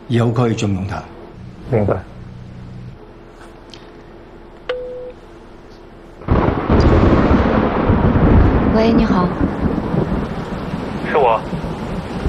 以后可以重用他。 明白。 喂，你好。 是我。